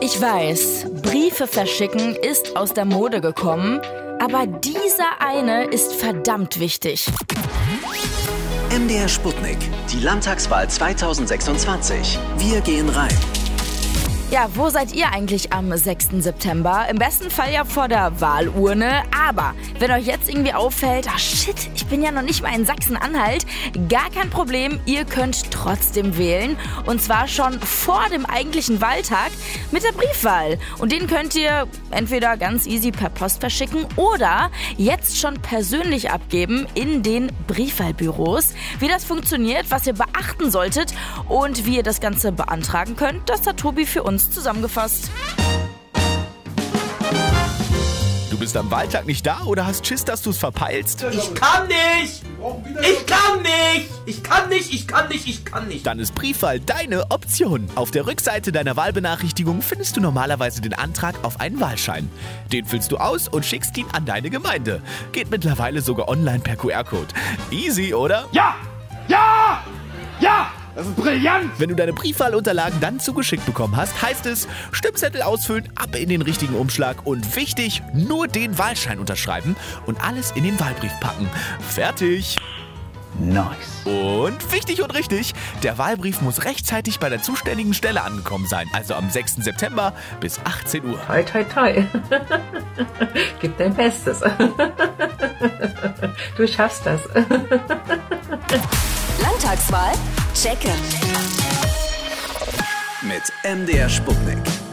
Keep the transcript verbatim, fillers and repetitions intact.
Ich weiß, Briefe verschicken ist aus der Mode gekommen, aber dieser eine ist verdammt wichtig. M D R Sputnik, die Landtagswahl zweitausendsechsundzwanzig. Wir gehen rein. Ja, wo seid ihr eigentlich am sechsten September? Im besten Fall ja vor der Wahlurne. Aber wenn euch jetzt irgendwie auffällt, ach shit, ich bin ja noch nicht mal in Sachsen-Anhalt, gar kein Problem, ihr könnt trotzdem wählen. Und zwar schon vor dem eigentlichen Wahltag mit der Briefwahl. Und den könnt ihr entweder ganz easy per Post verschicken oder jetzt schon persönlich abgeben in den Briefwahlbüros. Wie das funktioniert, was ihr beachten solltet und wie ihr das Ganze beantragen könnt, das hat Tobi für uns zusammengefasst. Du bist am Wahltag nicht da oder hast Schiss, dass du es verpeilst? Ich kann nicht! Ich kann nicht! Ich kann nicht, ich kann nicht, ich kann nicht! Dann ist Briefwahl deine Option. Auf der Rückseite deiner Wahlbenachrichtigung findest du normalerweise den Antrag auf einen Wahlschein. Den füllst du aus und schickst ihn an deine Gemeinde. Geht mittlerweile sogar online per Q R-Code. Easy, oder? Ja! Ja! Ja! Das ist brillant! Wenn du deine Briefwahlunterlagen dann zugeschickt bekommen hast, heißt es, Stimmzettel ausfüllen, ab in den richtigen Umschlag und wichtig, nur den Wahlschein unterschreiben und alles in den Wahlbrief packen. Fertig! Nice. Und wichtig und richtig, der Wahlbrief muss rechtzeitig bei der zuständigen Stelle angekommen sein, also am sechsten September bis achtzehn Uhr. Toi, toi, toi. Gib dein Bestes. Du schaffst das. Landtagswahl? Checke. Mit M D R Sputnik.